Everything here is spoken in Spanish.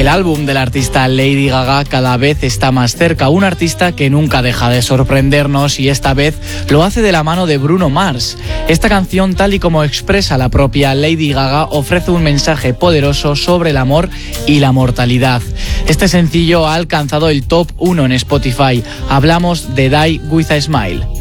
El álbum de la artista Lady Gaga cada vez está más cerca, un artista que nunca deja de sorprendernos y esta vez lo hace de la mano de Bruno Mars. Esta canción, tal y como expresa la propia Lady Gaga, ofrece un mensaje poderoso sobre el amor y la mortalidad. Este sencillo ha alcanzado el top 1 en Spotify. Hablamos de Die With a Smile.